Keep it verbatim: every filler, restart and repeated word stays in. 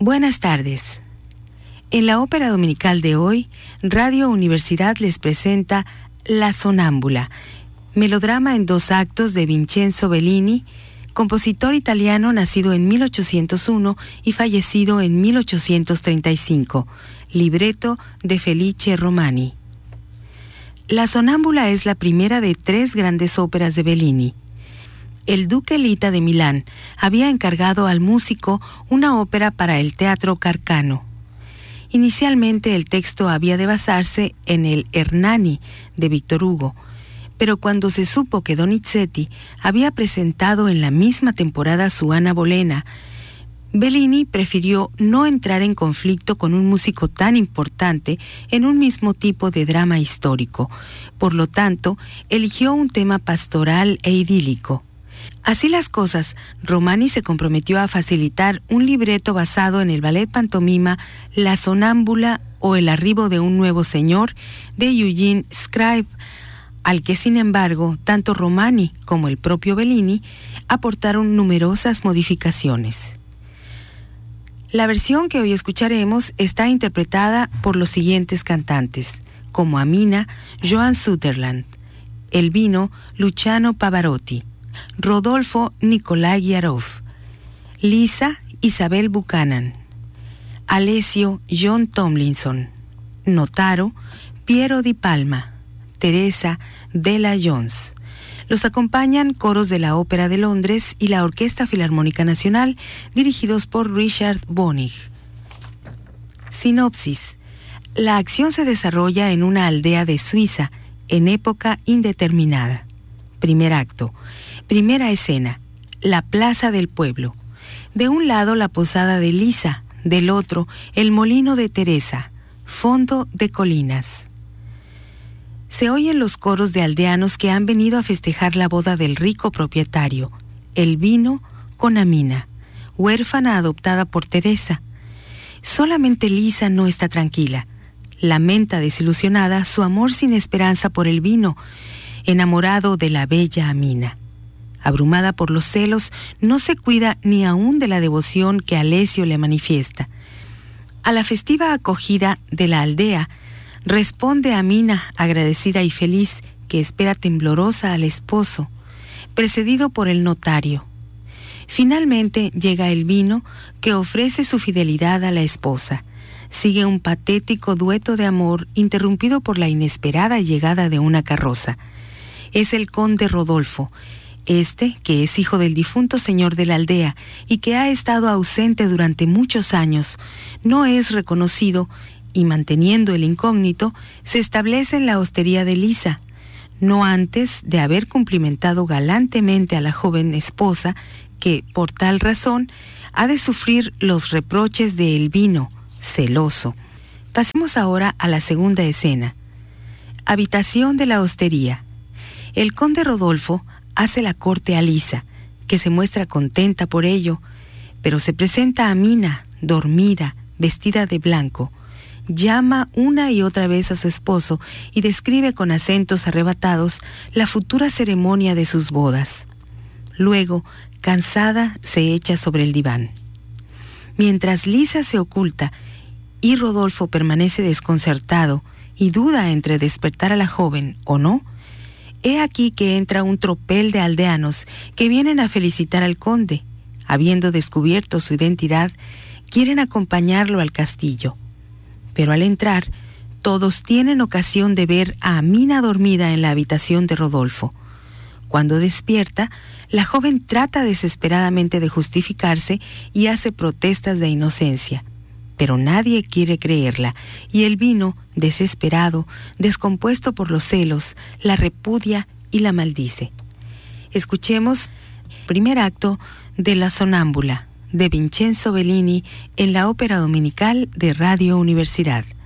Buenas tardes. En la ópera dominical de hoy, Radio Universidad les presenta La Sonámbula, melodrama en dos actos de Vincenzo Bellini, compositor italiano nacido en mil ochocientos uno y fallecido en mil ochocientos treinta y cinco, libreto de Felice Romani. La Sonámbula es la primera de tres grandes óperas de Bellini. El duque Lita de Milán había encargado al músico una ópera para el Teatro Carcano. Inicialmente el texto había de basarse en el Hernani de Víctor Hugo, pero cuando se supo que Donizetti había presentado en la misma temporada su Anna Bolena, Bellini prefirió no entrar en conflicto con un músico tan importante en un mismo tipo de drama histórico. Por lo tanto, eligió un tema pastoral e idílico. Así las cosas, Romani se comprometió a facilitar un libreto basado en el ballet pantomima La Sonámbula o El arribo de un nuevo señor de Eugene Scribe, al que sin embargo tanto Romani como el propio Bellini aportaron numerosas modificaciones. La versión que hoy escucharemos está interpretada por los siguientes cantantes, como Amina, Joan Sutherland, Elvino, Luciano Pavarotti, Rodolfo, Nikolai Guiarov, Lisa, Isabel Buchanan, Alessio, John Tomlinson, Notaro, Piero Di Palma, Teresa, Della Jones. Los acompañan coros de la Ópera de Londres y la Orquesta Filarmónica Nacional, dirigidos por Richard Bonig. Sinopsis. La acción se desarrolla en una aldea de Suiza, en época indeterminada. Primer acto. Primera escena. La plaza del pueblo. De un lado la posada de Lisa, del otro el molino de Teresa. Fondo de colinas. Se oyen los coros de aldeanos que han venido a festejar la boda del rico propietario, Elvino con Amina, huérfana adoptada por Teresa. Solamente Lisa no está tranquila. Lamenta desilusionada su amor sin esperanza por Elvino, enamorado de la bella Amina. Abrumada por los celos, no se cuida ni aún de la devoción que Alessio le manifiesta. A la festiva acogida de la aldea, responde Amina, agradecida y feliz, que espera temblorosa al esposo, precedido por el notario. Finalmente llega Elvino, que ofrece su fidelidad a la esposa. Sigue un patético dueto de amor interrumpido por la inesperada llegada de una carroza. Es el conde Rodolfo, este, que es hijo del difunto señor de la aldea y que ha estado ausente durante muchos años, no es reconocido y, manteniendo el incógnito, se establece en la hostería de Lisa, no antes de haber cumplimentado galantemente a la joven esposa que, por tal razón, ha de sufrir los reproches de Elvino, celoso. Pasemos ahora a la segunda escena. Habitación de la hostería. El conde Rodolfo hace la corte a Lisa, que se muestra contenta por ello, pero se presenta a Amina, dormida, vestida de blanco. Llama una y otra vez a su esposo y describe con acentos arrebatados la futura ceremonia de sus bodas. Luego, cansada, se echa sobre el diván. Mientras Lisa se oculta y Rodolfo permanece desconcertado y duda entre despertar a la joven o no, he aquí que entra un tropel de aldeanos que vienen a felicitar al conde. Habiendo descubierto su identidad, quieren acompañarlo al castillo. Pero al entrar, todos tienen ocasión de ver a Amina dormida en la habitación de Rodolfo. Cuando despierta, la joven trata desesperadamente de justificarse y hace protestas de inocencia. Pero nadie quiere creerla, y Elvino, desesperado, descompuesto por los celos, la repudia y la maldice. Escuchemos el primer acto de La Sonámbula, de Vincenzo Bellini, en la Ópera Dominical de Radio Universidad.